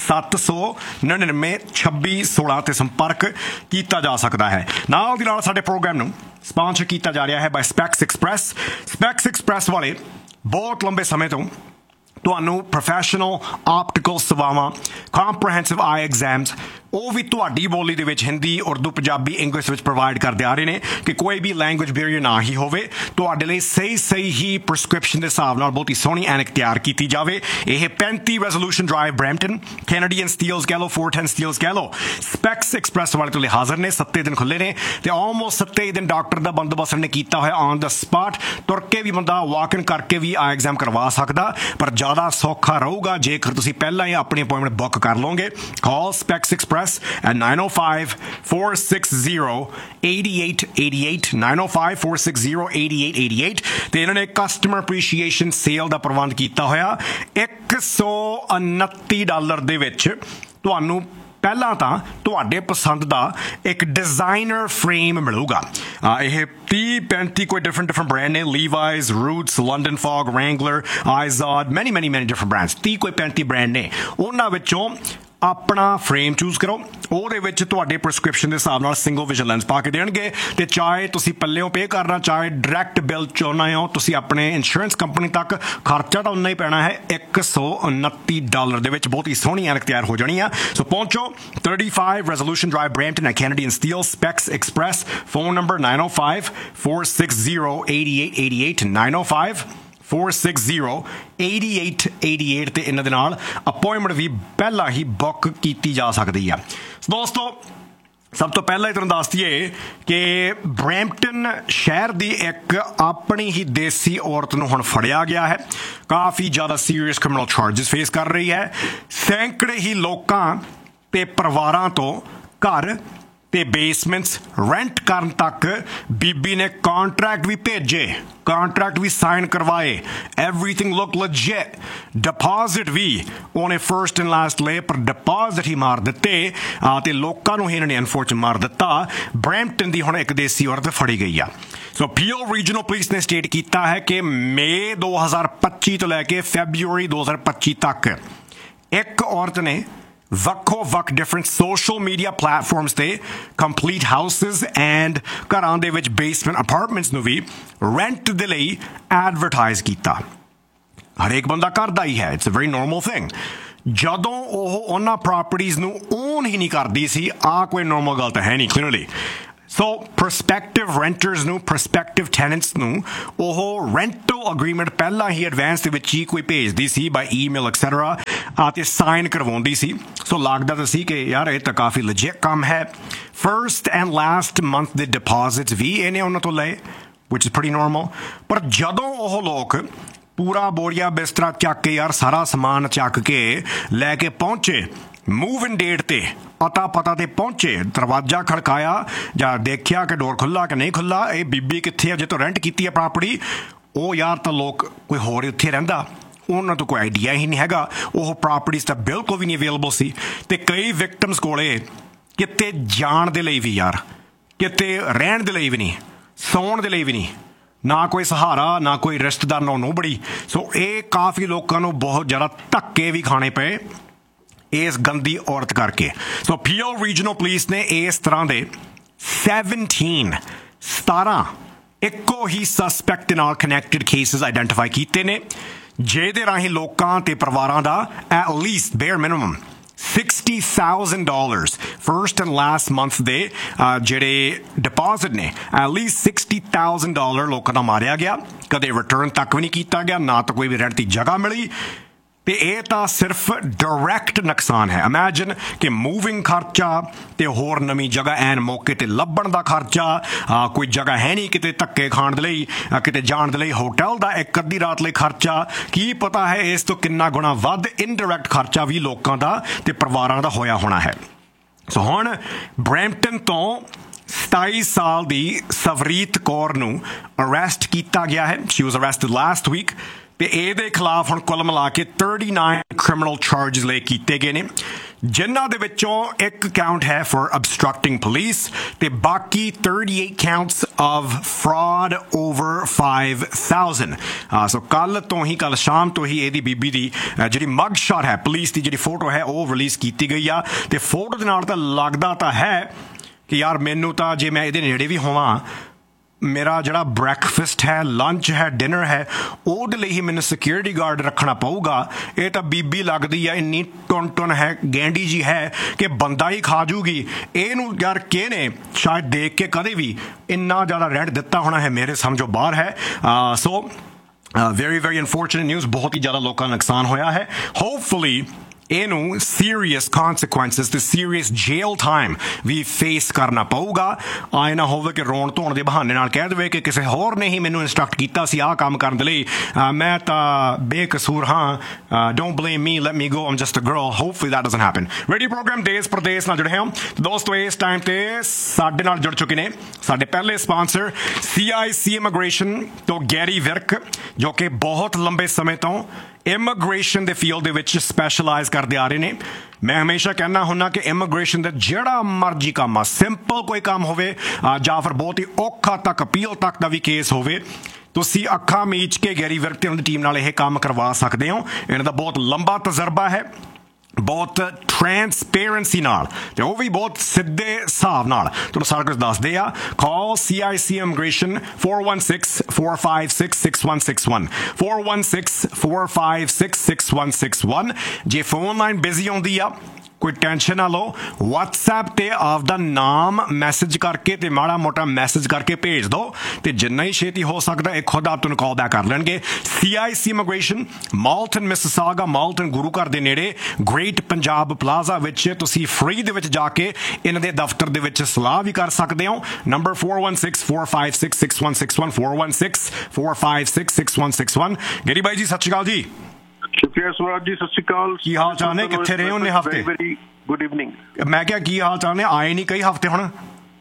seven nine nine, two six one six ਤੇ ਸੰਪਰਕ ਕੀਤਾ ਜਾ ਸਕਦਾ ਹੈ ਨਾਲ ਦੀ ਨਾਲ ਸਾਡੇ ਪ੍ਰੋਗਰਾਮ ਨੂੰ ਸਪਾਂਸਰ ਕੀਤਾ ਜਾ ਰਿਹਾ ਹੈ ਬਾਈ Specs Express Specs Express ਵਾਲੇ ਬਹੁਤ ਲੰਬੇ ਸਮੇਂ ਤੋਂ ਤੁਹਾਨੂੰ ਪ੍ਰੋਫੈਸ਼ਨਲ ਆਪਟੀਕਲ ਸੇਵਾਵਾਂ ਕੰਪ੍ਰੀਹੈਂਸਿਵ ਆਈ ਐਗਜ਼ਾਮਸ ਉਹ ਵੀ ਤੁਹਾਡੀ ਬੋਲੀ ਦੇ ਵਿੱਚ ਹਿੰਦੀ ਉਰਦੂ ਪੰਜਾਬੀ ਇੰਗਲਿਸ਼ ਵਿੱਚ ਪ੍ਰੋਵਾਈਡ ਕਰਦੇ ਆ ਰਹੇ ਨੇ ਕਿ ਕੋਈ ਵੀ ਲੈਂਗੁਏਜ ਬੈਰੀਅਰ ਨਾ ਹੀ ਹੋਵੇ ਤੁਹਾਡੇ ਲਈ ਸਹੀ ਸਹੀ ਹੀ ਪ੍ਰਸਕ੍ਰਿਪਸ਼ਨ ਦੇ ਹਿਸਾਬ ਨਾਲ ਬਹੁਤ ਹੀ ਸੋਹਣੀ ਐਨਕ ਤਿਆਰ ਕੀਤੀ ਜਾਵੇ ਇਹ ਪੈਂਤੀ resolution drive Brampton Canadian Steeles ਕਹਿ ਲਓ four ten ਸਟੀਲਸ ਕਹਿ ਲਓ ਸਪੈਕਸ ਐਕਸਪ੍ਰੈਸ ਵਾਲੇ ਤੋਂ ਹਾਜ਼ਰ ਨੇ ਸੱਤੇ ਦਿਨ ਖੁੱਲੇ ਨੇ ਤੇ ਆਲਮੋਸਟ ਸੱਤੇ ਦਿਨ ਡਾਕਟਰ ਦਾ ਬੰਦੋਬਸਤ ਨੇ ਕੀਤਾ ਹੋਇਆ ਔਨ ਦਾ ਸਪਾਟ ਤੁਰ ਕੇ ਵੀ ਬੰਦਾ ਵਾਕ ਇਨ ਕਰਕੇ ਵੀ ਆਈ ਐਗਜ਼ਾਮ ਕਰਵਾ ਸਕਦਾ ਪਰ ਜ਼ਿਆਦਾ ਸੌਖਾ ਰਹੂਗਾ ਜੇਕਰ ਤੁਸੀਂ ਪਹਿਲਾਂ ਹੀ ਆਪਣੀ ਅਪਾਇੰਟਮੈਂਟ ਬੁੱਕ ਕਰ ਲਓਗੇ ਕਾਲ specs express at nine oh five, four six zero, eight eight eight eight nine oh five, four six zero, eight eight eight eight ਤੇ ਇਹਨਾਂ ਨੇ ਕਸਟਮਰ ਅਪਰੀਸ਼ੀਏਸ਼ਨ ਸੇਲ ਦਾ ਪ੍ਰਬੰਧ ਕੀਤਾ ਹੋਇਆ one hundred uninety ਡਾਲਰ ਦੇ ਵਿੱਚ ਤੁਹਾਨੂੰ ਪਹਿਲਾਂ ਤਾਂ ਤੁਹਾਡੇ ਪਸੰਦ ਦਾ ਇੱਕ ਡਿਜ਼ਾਈਨਰ ਫਰੇਮ ਮਿਲੂਗਾ ਇਹ thirty thirty ਕੋਈ ਡਿਫਰੈਂਟ ਡਿਫਰੈਂਟ ਬ੍ਰਾਂਡ ਨੇ ਲੀਵਾਈਜ਼ ਰੂਟਸ ਲੰਡਨ ਫੌਗ ਰੈਂਗਲਰ ਆਈਜ਼ੋਡ ਮੈਨੀ ਮੈਨੀ ਮੈਨੀ ਡਿਫਰੈਂਟ ਬ੍ਰਾਂਡਸ thirty ਕੋਈ thirty ਬ੍ਰਾਂਡ ਨੇ ਉਹਨਾਂ ਵਿੱਚੋਂ ਆਪਣਾ ਫਰੇਮ ਚੂਜ਼ ਕਰੋ ਉਹਦੇ ਵਿੱਚ ਤੁਹਾਡੇ ਪ੍ਰਸਕ੍ਰਿਪਸ਼ਨ ਦੇ ਹਿਸਾਬ ਨਾਲ ਸਿੰਗਲ ਵਿਜ਼ਨ ਲੈਂਸ ਪਾ ਕੇ ਦੇਣਗੇ ਤੇ ਚਾਹੇ ਤੁਸੀਂ ਪੱਲਿਓਂ ਪੇ ਕਰਨਾ ਚਾਹੇ ਡਾਇਰੈਕਟ ਬਿੱਲ ਚਾਹੁੰਦੇ ਹੋ ਤੁਸੀਂ ਆਪਣੇ ਇੰਸ਼ੋਰੈਂਸ ਕੰਪਨੀ ਤੱਕ ਖਰਚਾ ਤਾਂ ਉਨਾ ਹੀ ਪੈਣਾ ਹੈ one hundred uninety ਡਾਲਰ ਦੇ ਵਿੱਚ ਬਹੁਤ ਹੀ ਸੋਹਣੀ ਐਨਕ ਤਿਆਰ ਹੋ ਜਾਣੀ ਆ ਸੋ ਪਹੁੰਚੋ thirty-five Resolution Drive Brampton at Canadian Steel Specs Express phone number nine oh five, four six zero, eight eight eight eight nine oh five four six zero, eight eight eight eight ਤੇ ਇਹਨਾਂ ਦੇ ਨਾਲ ਅਪਾਇੰਟਮੈਂਟ ਵੀ ਪਹਿਲਾਂ ਹੀ ਬੁੱਕ ਕੀਤੀ ਜਾ ਸਕਦੀ ਆ ਦੋਸਤੋ ਸਭ ਤੋਂ ਪਹਿਲਾਂ ਹੀ ਤੁਹਾਨੂੰ ਦੱਸ ਦਈਏ ਕਿ ਬਰੈਂਪਟਨ ਸ਼ਹਿਰ ਦੀ ਇੱਕ ਆਪਣੀ ਹੀ ਦੇਸੀ ਔਰਤ ਨੂੰ ਹੁਣ ਫੜਿਆ ਗਿਆ ਹੈ ਕਾਫੀ ਜ਼ਿਆਦਾ ਸੀਰੀਅਸ ਕ੍ਰਿਮੀਨਲ ਚਾਰਜਸ ਫੇਸ ਕਰ ਰਹੀ ਹੈ ਸੈਂਕੜੇ ਹੀ ਲੋਕਾਂ ਤੇ ਪਰਿਵਾਰਾਂ ਤੋਂ ਘਰ ਤੇ ਬੇਸਮੈਂਟਸ ਰੈਂਟ ਕਰਨ ਤੱਕ ਬੀਬੀ ਨੇ ਕੰਟਰੈਕਟ ਵੀ ਭੇਜੇ ਕੰਟਰੈਕਟ ਵੀ ਸਾਈਨ ਕਰਵਾਏ ਐਵਰੀਥਿੰਗ ਲੁੱਕ ਲੈਜਿਟ ਡਿਪੋਜ਼ਿਟ ਵੀ ਉਹਨੇ ਫਰਸਟ ਐਂਡ ਲਾਸਟ ਲਏ ਪਰ ਡਿਪੋਜ਼ਿਟ ਹੀ ਮਾਰ ਦਿੱਤੇ ਤੇ ਲੋਕਾਂ ਨੂੰ ਹੀ ਇਹਨਾਂ ਨੇ ਅਨਫੋਰਚੂਨੇਟ ਮਾਰ ਦਿੱਤਾ ਬਰੈਂਪਟਨ ਦੀ ਹੁਣ ਇੱਕ ਦੇਸੀ ਔਰਤ ਫੜੀ ਗਈ ਆ ਸੋ ਪੀਓ ਰੀਜਨਲ ਪੁਲਿਸ ਨੇ ਸਟੇਟ ਕੀਤਾ ਹੈ ਕਿ ਮਈ ਦੋ ਹਜ਼ਾਰ ਪੱਚੀ ਤੋਂ ਲੈ ਕੇ ਫੈਬਰੂਰੀ ਦੋ ਹਜ਼ਾਰ ਪੱਚੀ ਤੱਕ ਇੱਕ ਔਰਤ ਨੇ ਵੱਖੋ ਵੱਖ ਡਿਫਰੈਂਟ ਸੋਸ਼ਲ ਮੀਡੀਆ ਪਲੇਟਫਾਰਮਸ ਤੇ ਕੰਪਲੀਟ ਹਾਊਸਿਸ ਐਂਡ ਘਰਾਂ ਦੇ ਵਿੱਚ ਬੇਸਮੈਂਟ ਅਪਾਰਟਮੈਂਟਸ ਨੂੰ ਵੀ ਰੈਂਟ ਦੇ ਲਈ ਐਡਵਰਟਾਈਜ਼ ਕੀਤਾ ਹਰੇਕ ਬੰਦਾ ਕਰਦਾ ਹੀ ਹੈ it's a very normal thing ਜਦੋਂ ਉਹ ਉਹਨਾਂ ਪ੍ਰਾਪਰਟੀਜ਼ ਨੂੰ ਓਨ ਹੀ ਨਹੀਂ ਕਰਦੀ ਸੀ ਆਹ ਕੋਈ ਨਾਰਮਲ ਗੱਲ ਤਾਂ ਹੈ ਨਹੀਂ ਕਲੀਅਰਲੀ ਸੋ ਪ੍ਰਸਪੈਕਟਿਵ ਰੈਂਟਰਸ ਨੂੰ ਪ੍ਰਸਪੈਕਟਿਵ ਟੈਨੈਂਟਸ ਨੂੰ ਉਹ ਰੈਂਟਲ ਅਗਰੀਮੈਂਟ ਪਹਿਲਾਂ ਹੀ ਐਡਵਾਂਸ ਦੇ ਵਿੱਚ ਹੀ ਕੋਈ ਭੇਜਦੀ ਸੀ ਬਾਈ ਈਮੇਲ ਐਕਸੈਟਰਾ ਅਤੇ ਸਾਈਨ ਕਰਵਾਉਂਦੀ ਸੀ ਸੋ ਲੱਗਦਾ ਤਾਂ ਸੀ ਕਿ ਯਾਰ ਇਹ ਤਾਂ ਕਾਫੀ ਲਜਿਟ ਕੰਮ ਹੈ ਫਰਸਟ ਐਂਡ ਲਾਸਟ ਮੰਥ ਦੇ ਡਿਪੋਜ਼ਿਟਸ ਵੀ ਇਹਨੇ ਉਹਨਾਂ ਤੋਂ ਲਏ ਵਿਚ ਇਜ਼ ਪ੍ਰੀਟੀ ਨਾਰਮਲ ਪਰ ਜਦੋਂ ਉਹ ਲੋਕ ਪੂਰਾ ਬੋਰੀਆ ਬਿਸਤਰਾ ਚੱਕ ਕੇ ਯਾਰ ਸਾਰਾ ਸਮਾਨ ਚੱਕ ਕੇ ਲੈ ਕੇ ਪਹੁੰਚੇ ਮੂਵ ਇਨ ਡੇਟ ਤੇ ਅਤਾ ਪਤਾ ਤੇ ਪਹੁੰਚੇ ਦਰਵਾਜ਼ਾ ਖੜਕਾਇਆ ਜਾਂ ਦੇਖਿਆ ਕਿ ਡੋਰ ਖੁੱਲ੍ਹਾ ਕਿ ਨਹੀਂ ਖੁੱਲ੍ਹਾ ਇਹ ਬੀਬੀ ਕਿੱਥੇ ਆ ਜੇ ਤੋਂ ਰੈਂਟ ਕੀਤੀ ਹੈ ਪ੍ਰਾਪਰਟੀ ਉਹ ਯਾਰ ਤਾਂ ਲੋਕ ਕੋਈ ਹੋਰ ਉੱਥੇ ਰਹਿੰਦਾ ਉਹਨਾਂ ਤੋਂ ਕੋਈ ਆਈਡੀਆ ਹੀ ਨਹੀਂ ਹੈਗਾ ਉਹ ਪ੍ਰਾਪਰਟੀਜ਼ ਤਾਂ ਬਿਲਕੁਲ ਵੀ ਨਹੀਂ ਅਵੇਲੇਬਲ ਸੀ ਤੇ ਕਈ ਵਿਕਟਮਸ ਕੋਲੇ ਕਿਤੇ ਜਾਣ ਦੇ ਲਈ ਵੀ ਯਾਰ ਕਿਤੇ ਰਹਿਣ ਦੇ ਲਈ ਵੀ ਨਹੀਂ ਸੌਣ ਦੇ ਲਈ ਵੀ ਨਹੀਂ ਨਾ ਕੋਈ ਸਹਾਰਾ ਨਾ ਕੋਈ ਰਿਸ਼ਤੇਦਾਰ ਨਾ ਨੋਬੜੀ ਸੋ ਇਹ ਕਾਫੀ ਲੋਕਾਂ ਨੂੰ ਬਹੁਤ ਜ਼ਿਆਦਾ ਧੱਕੇ ਵੀ ਖਾਣੇ ਪਏ ਇਸ ਗੰਦੀ ਔਰਤ ਕਰਕੇ ਸੋ ਪੀਓ ਰੀਜਨਲ ਪੁਲਿਸ ਨੇ ਇਸ ਤਰ੍ਹਾਂ ਦੇ seventeen ਸਤਾਰਾਂ ਇੱਕੋ ਹੀ ਸਸਪੈਕਟ ਨਾਲ ਕਨੈਕਟਡ ਕੇਸਿਸ ਆਈਡੈਂਟੀਫਾਈ ਕੀਤੇ ਨੇ ਜਿਹਦੇ ਰਾਹੀਂ ਲੋਕਾਂ ਤੇ ਪਰਿਵਾਰਾਂ ਦਾ at least bear minimum sixty thousand dollars first and last month ਦੇ ਜਿਹੜੇ ਡਿਪੋਜ਼ਿਟ ਨੇ at least sixty thousand dollars ਲੋਕਾਂ ਦਾ ਮਾਰਿਆ ਗਿਆ ਕਦੇ ਰਿਟਰਨ ਤੱਕ ਵੀ ਨਹੀਂ ਕੀਤਾ ਗਿਆ ਨਾ ਤਾਂ ਕੋਈ ਵੀ ਰੈਂਟ ਦੀ ਜਗ੍ਹਾ ਮਿਲੀ ਤੇ ਇਹ ਤਾਂ ਸਿਰਫ ਡਾਇਰੈਕਟ ਨੁਕਸਾਨ ਹੈ ਇਮੈਜਿਨ ਕਿ ਮੂਵਿੰਗ ਖਰਚਾ ਤੇ ਹੋਰ ਨਵੀਂ ਜਗ੍ਹਾ ਐਨ ਮੌਕੇ ਤੇ ਲੱਭਣ ਦਾ ਖਰਚਾ ਕੋਈ ਜਗ੍ਹਾ ਹੈ ਨਹੀਂ ਕਿਤੇ ਧੱਕੇ ਖਾਣ ਦੇ ਲਈ ਕਿਤੇ ਜਾਣ ਦੇ ਲਈ ਹੋਟਲ ਦਾ ਇੱਕ ਅੱਧੀ ਰਾਤ ਲਈ ਖਰਚਾ ਕੀ ਪਤਾ ਹੈ ਇਸ ਤੋਂ ਕਿੰਨਾ ਗੁਣਾ ਵੱਧ ਇਨਡਾਇਰੈਕਟ ਖਰਚਾ ਵੀ ਲੋਕਾਂ ਦਾ ਤੇ ਪਰਿਵਾਰਾਂ ਦਾ ਹੋਇਆ ਹੋਣਾ ਹੈ ਸੋ ਹੁਣ ਬਰੈਂਪਟਨ ਤੋਂ ਸਤਾਈ ਸਾਲ ਦੀ ਸਵਰੀਤ ਕੌਰ ਨੂੰ ਅਰੈਸਟ ਕੀਤਾ ਗਿਆ ਹੈ। ਸ਼ੀ ਵਾਜ਼ ਅਰੈਸਟਡ ਲਾਸਟ ਵੀਕ ਤੇ ਇਹਦੇ ਖਿਲਾਫ ਹੁਣ ਕੁੱਲ ਮਿਲਾ ਕੇ thirty-nine ਕ੍ਰਿਮੀਨਲ ਚਾਰਜਸ ਲਏ ਕੀਤੇ ਗਏ ਨੇ, ਜਿਨ੍ਹਾਂ ਦੇ ਵਿੱਚੋਂ ਇੱਕ ਕਾਊਂਟ ਹੈ ਫॉर obstructing police ਤੇ ਬਾਕੀ thirty-eight counts of fraud over five thousand। ਸੋ ਕੱਲ ਤੋਂ ਹੀ ਕੱਲ ਸ਼ਾਮ ਤੋਂ ਹੀ ਇਹਦੀ ਬੀਬੀ ਦੀ ਜਿਹੜੀ ਮਗ ਸ਼ਾਟ ਹੈ, ਪੁਲਿਸ ਦੀ ਜਿਹੜੀ ਫੋਟੋ ਹੈ ਉਹ ਰਿਲੀਜ਼ ਕੀਤੀ ਗਈ ਆ ਤੇ ਫੋਟੋ ਦੇ ਨਾਲ ਤਾਂ ਲੱਗਦਾ ਤਾਂ ਹੈ ਕਿ ਯਾਰ ਮੈਨੂੰ ਤਾਂ ਜੇ ਮੈਂ ਇਹਦੇ ਨੇੜੇ ਵੀ ਹੋਵਾਂ, ਮੇਰਾ ਜਿਹੜਾ ਬ੍ਰੈਕਫਾਸਟ ਹੈ, ਲੰਚ ਹੈ, ਡਿਨਰ ਹੈ, ਉਹਦੇ ਲਈ ਹੀ ਮੈਨੂੰ ਸਿਕਿਉਰਿਟੀ ਗਾਰਡ ਰੱਖਣਾ ਪਊਗਾ। ਇਹ ਤਾਂ ਬੀਬੀ ਲੱਗਦੀ ਆ ਇੰਨੀ ਟੁੰਨ ਟੁੰਨ ਹੈ, ਗੈਂਡੀ ਜੀ ਹੈ ਕਿ ਬੰਦਾ ਹੀ ਖਾ ਜੂਗੀ। ਇਹਨੂੰ ਯਾਰ ਕਿਹਨੇ ਸ਼ਾਇਦ ਦੇਖ ਕੇ ਕਦੇ ਵੀ ਇੰਨਾ ਜ਼ਿਆਦਾ ਰੈਂਟ ਦਿੱਤਾ ਹੋਣਾ ਹੈ, ਮੇਰੇ ਸਮਝੋ ਬਾਹਰ ਹੈ। So very very unfortunate news, ਬਹੁਤ ਹੀ ਜ਼ਿਆਦਾ ਲੋਕਾਂ ਦਾ ਨੁਕਸਾਨ ਹੋਇਆ ਹੈ। ਹੋਪਫੁਲੀ ਇਹਨੂੰ ਸੀਰੀਅਸ ਕੌਨਸੀਕੁਐਂਸਿਸ ਤੇ ਸੀਰੀਅਸ ਜੇਲ ਟਾਈਮ ਵੀ ਫੇਸ ਕਰਨਾ ਪਊਗਾ। ਆਏ ਨਾ ਹੋਵੇ ਕਿ ਰੋਣ ਧੋਣ ਦੇ ਬਹਾਨੇ ਨਾਲ ਕਹਿ ਦੇਵੇ ਕਿ ਕਿਸੇ ਹੋਰ ਨੇ ਹੀ ਮੈਨੂੰ ਇੰਸਟਰਕਟ ਕੀਤਾ ਸੀ ਆਹ ਕੰਮ ਕਰਨ ਦੇ ਲਈ, ਮੈਂ ਤਾਂ ਬੇਕਸੂਰ ਹਾਂ, don't blame me, let me go, I'm just a girl. Hopefully that doesn't happen. Radio programme ਦੇਸ਼ ਪ੍ਰਦੇਸ਼ ਨਾਲ ਜੁੜੇ ਹਾਂ ਦੋਸਤੋ। ਇਸ ਟਾਈਮ ਤੇ ਸਾਡੇ ਨਾਲ ਜੁੜ ਚੁੱਕੇ ਨੇ ਸਾਡੇ ਪਹਿਲੇ ਸਪਾਂਸਰ ਸੀ ਆਈ ਸੀ ਇਮੀਗ੍ਰੇਸ਼ਨ ਤੋਂ ਗੈਰੀ ਵਿਰਕ, ਜੋ ਕਿ ਬਹੁਤ ਲੰਬੇ ਸਮੇਂ ਤੋਂ ਇਮੀਗ੍ਰੇਸ਼ਨ ਦੇ ਫੀਲਡ ਦੇ ਵਿੱਚ ਸਪੈਸ਼ਲਾਈਜ਼ ਕਰਦੇ ਆ ਰਹੇ ਨੇ। ਮੈਂ ਹਮੇਸ਼ਾ ਕਹਿੰਦਾ ਹੁੰਦਾ ਕਿ ਇਮੀਗ੍ਰੇਸ਼ਨ ਦਾ ਜਿਹੜਾ ਮਰਜ਼ੀ ਕੰਮ ਆ, ਸਿੰਪਲ ਕੋਈ ਕੰਮ ਹੋਵੇ ਜਾਂ ਫਿਰ ਬਹੁਤ ਹੀ ਔਖਾ ਤੱਕ ਅਪੀਲ ਤੱਕ ਦਾ ਵੀ ਕੇਸ ਹੋਵੇ, ਤੁਸੀਂ ਅੱਖਾਂ ਮੀਚ ਕੇ ਗੈਰੀ ਵਿਰਕ ਤੇ ਉਹਨਾਂ ਦੀ ਟੀਮ ਨਾਲ ਇਹ ਕੰਮ ਕਰਵਾ ਸਕਦੇ ਹੋ। ਇਹਨਾਂ ਦਾ ਬਹੁਤ ਲੰਬਾ ਤਜਰਬਾ ਹੈ, ਬਹੁਤ ਟ੍ਰਾਂਸਪੇਰੈਂਸੀ ਨਾਲ ਤੇ ਉਹ ਵੀ ਬਹੁਤ ਸਿੱਧੇ ਹਿਸਾਬ ਨਾਲ ਤੁਹਾਨੂੰ ਸਾਰਾ ਕੁਝ ਦੱਸਦੇ ਆ। ਕਾਲ ਸੀ ਆਈ ਸੀ immigration four one six, four five six, six one six one four one six, four five six, six one six one। ਜੇ ਫੋਨ ਲਾਈਨ ਬਿਜ਼ੀ ਆਉਂਦੀ ਆ, ਕੋਈ ਟੈਨਸ਼ਨ ਨਾ ਲਓ, ਵਟਸਐਪ ਤੇ ਆਪਦਾ ਨਾਮ ਮੈਸੇਜ ਕਰਕੇ ਤੇ ਮਾੜਾ ਮੋਟਾ ਮੈਸੇਜ ਕਰਕੇ ਭੇਜ ਦਿਓ ਤੇ ਜਿੰਨਾ ਹੀ ਛੇਤੀ ਹੋ ਸਕਦਾ ਇਹ ਖੁਦ ਆਪ ਤੁਹਾਨੂੰ ਕਾਲ ਬੈਕ ਕਰ ਲੈਣਗੇ। ਸੀ ਆਈ ਸੀ ਇਮੀਗ੍ਰੇਸ਼ਨ, ਮਾਲਟਨ ਮਿਸਿਸਾਗਾ, ਮਾਲਟਨ ਗੁਰੂ ਘਰ ਦੇ ਨੇੜੇ ਗ੍ਰੇਟ ਪੰਜਾਬ ਪਲਾਜ਼ਾ ਵਿੱਚ ਤੁਸੀਂ ਫ੍ਰੀ ਦੇ ਵਿੱਚ ਜਾ ਕੇ ਇਹਨਾਂ ਦੇ ਦਫ਼ਤਰ ਦੇ ਵਿੱਚ ਸਲਾਹ ਵੀ ਕਰ ਸਕਦੇ ਹੋ। Number four one six, four five six, six one six one four one six, four five six, six one six one। Garry ਬਾਈ ਜੀ ਸਤਿ ਸ਼੍ਰੀ ਅਕਾਲ ਜੀ। ਸ਼ੁਕਰੀਆ ਸਵਰਾਜ ਜੀ, ਸਤਿ ਸ਼੍ਰੀ ਅਕਾਲ। ਕੀ ਹਾਲ ਚਾਲ ਨੇ? ਕਿੱਥੇ ਰਹੇ ਉਹਨੇ ਹਫ਼ਤੇ? Very good evening. ਮੈਂ ਕਿਹਾ ਕੀ ਹਾਲ ਚਾਲ ਨੇ? ਆਏ ਨਹੀਂ ਕਈ ਹਫ਼ਤੇ ਹੁਣ?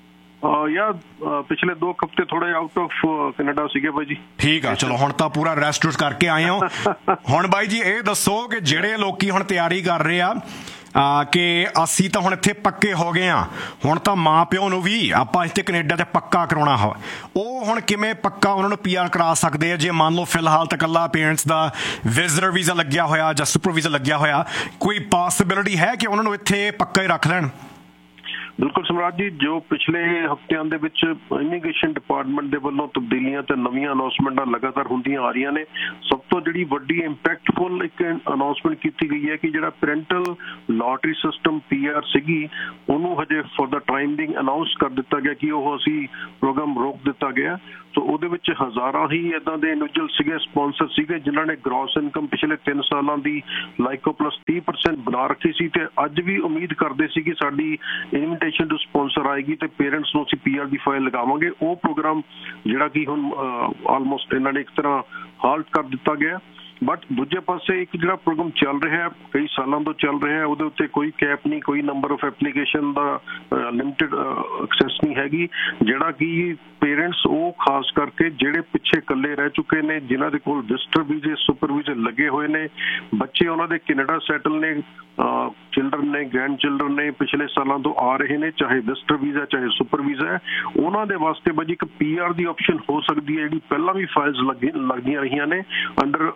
ਯਾਰ ਪਿਛਲੇ ਦੋ ਹਫ਼ਤੇ ਥੋੜੇ ਆਊਟ ਆਫ ਕੈਨੇਡਾ ਸੀਗੇ ਬਾਈ ਜੀ। ਠੀਕ ਆ, ਚਲੋ ਹੁਣ ਤਾਂ ਪੂਰਾ ਰੈਸਟ ਰੂਸਟ ਕਰਕੇ ਆਏ ਹੋ। ਹੁਣ ਬਾਈ ਜੀ ਇਹ ਦੱਸੋ ਕਿ ਜਿਹੜੇ ਲੋਕੀ ਹੁਣ ਤਿਆਰੀ ਕਰ ਰਹੇ ਆ ਕਿ ਅਸੀਂ ਤਾਂ ਹੁਣ ਇੱਥੇ ਪੱਕੇ ਹੋ ਗਏ ਆ, ਹੁਣ ਤਾਂ ਮਾਂ ਪਿਓ ਨੂੰ ਵੀ ਆਪਾਂ ਇੱਥੇ ਕੈਨੇਡਾ 'ਚ ਪੱਕਾ ਕਰਾਉਣਾ ਹੋ, ਉਹ ਹੁਣ ਕਿਵੇਂ ਪੱਕਾ ਉਹਨਾਂ ਨੂੰ ਪੀ ਆਰ ਕਰਾ ਸਕਦੇ ਆ? ਜੇ ਮੰਨ ਲਓ ਫਿਲਹਾਲ ਤਾਂ ਇਕੱਲਾ ਪੇਰੈਂਟਸ ਦਾ ਵਿਜ਼ਟਰ ਵੀਜ਼ਾ ਲੱਗਿਆ ਹੋਇਆ ਜਾਂ ਸੁਪਰ ਵੀਜ਼ਾ ਲੱਗਿਆ ਹੋਇਆ, ਕੋਈ ਪੋਸੀਬਿਲਿਟੀ ਹੈ ਕਿ ਉਹਨਾਂ ਨੂੰ ਇੱਥੇ ਪੱਕਾ ਹੀ ਰੱਖ ਲੈਣ? ਬਿਲਕੁਲ ਸਮਰਾਜ ਜੀ, ਜੋ ਪਿਛਲੇ ਹਫ਼ਤਿਆਂ ਦੇ ਵਿੱਚ ਇਮੀਗ੍ਰੇਸ਼ਨ ਡਿਪਾਰਟਮੈਂਟ ਦੇ ਵੱਲੋਂ ਤਬਦੀਲੀਆਂ ਤੇ ਨਵੀਆਂ ਅਨਾਉਂਸਮੈਂਟਾਂ ਲਗਾਤਾਰ ਹੁੰਦੀਆਂ ਆ ਰਹੀਆਂ ਨੇ, ਸਭ ਤੋਂ ਜਿਹੜੀ ਵੱਡੀ ਇੰਪੈਕਟਫੁਲ ਇੱਕ ਅਨਾਉਂਸਮੈਂਟ ਕੀਤੀ ਗਈ ਹੈ ਕਿ ਜਿਹੜਾ parental lottery system P R ਸੀਗੀ, ਉਹਨੂੰ ਹਜੇ for the time being announce ਕਰ ਦਿੱਤਾ ਗਿਆ ਕਿ ਉਹ ਅਸੀਂ ਪ੍ਰੋਗਰਾਮ ਰੋਕ ਦਿੱਤਾ ਗਿਆ। ਸੋ ਉਹਦੇ ਵਿੱਚ ਹਜ਼ਾਰਾਂ ਹੀ ਇੱਦਾਂ ਦੇ ਇੰਡੀਵਿਜੂਅਲ ਸੀਗੇ, ਸਪਾਂਸਰ ਸੀਗੇ, ਜਿਨ੍ਹਾਂ ਨੇ ਗ੍ਰੋਸ ਇਨਕਮ ਪਿਛਲੇ ਤਿੰਨ ਸਾਲਾਂ ਦੀ ਲਾਈਕੋ ਪਲੱਸ ਤੀਹ ਪਰਸੈਂਟ ਬਣਾ ਰੱਖੀ ਸੀ ਤੇ ਅੱਜ ਵੀ ਉਮੀਦ ਕਰਦੇ ਸੀ ਕਿ ਸਾਡੀ ਇਨਵੀਟੇਸ਼ਨ ਟੂ ਸਪਾਂਸਰ ਆਏਗੀ ਤੇ ਪੇਰੈਂਟਸ ਨੂੰ ਅਸੀਂ ਪੀ ਆਰ ਦੀ ਫਾਈਲ ਲਗਾਵਾਂਗੇ। ਉਹ ਪ੍ਰੋਗਰਾਮ ਜਿਹੜਾ ਕਿ ਹੁਣ ਆਲਮੋਸਟ ਇਹਨਾਂ ਨੇ ਇੱਕ ਤਰ੍ਹਾਂ ਹਾਲਟ ਕਰ ਦਿੱਤਾ ਗਿਆ। ਬਟ ਦੂਜੇ ਪਾਸੇ ਇੱਕ ਜਿਹੜਾ ਪ੍ਰੋਗਰਾਮ ਚੱਲ ਰਿਹਾ, ਕਈ ਸਾਲਾਂ ਤੋਂ ਚੱਲ ਰਿਹਾ, ਉਹਦੇ ਉੱਤੇ ਕੋਈ ਕੈਪ ਨਹੀਂ, ਕੋਈ number of application the limited access ਨਹੀਂ ਹੈਗੀ, ਜਿਹੜਾ ਕਿ ਪੇਰੈਂਟਸ ਉਹ ਖਾਸ ਕਰਕੇ ਜਿਹੜੇ ਪਿੱਛੇ ਇਕੱਲੇ ਰਹਿ ਚੁੱਕੇ ਨੇ, ਜਿਨ੍ਹਾਂ ਦੇ ਕੋਲ ਵਿਜ਼ਟਰ ਵੀਜ਼ੇ, ਸੁਪਰ ਵੀਜ਼ੇ ਲੱਗੇ ਹੋਏ ਨੇ, ਬੱਚੇ ਉਹਨਾਂ ਦੇ ਕੈਨੇਡਾ ਸੈਟਲ ਨੇ, ਚਿਲਡਰਨ ਨੇ, ਗ੍ਰੈਂਡ ਚਿਲਡਰਨ ਨੇ, ਪਿਛਲੇ ਸਾਲਾਂ ਤੋਂ ਆ ਰਹੇ ਨੇ, ਚਾਹੇ ਵਿਜ਼ਟਰ ਵੀਜ਼ਾ ਚਾਹੇ ਸੁਪਰ ਵੀਜ਼ਾ ਹੈ, ਉਹਨਾਂ ਦੇ ਵਾਸਤੇ ਬਾਜੀ ਇੱਕ ਪੀ ਆਰ ਦੀ ਆਪਸ਼ਨ ਹੋ ਸਕਦੀ ਹੈ, ਜਿਹੜੀ ਪਹਿਲਾਂ ਵੀ ਫਾਈਲਸ ਲੱਗੀ ਲੱਗਦੀਆਂ ਰਹੀਆਂ ਨੇ under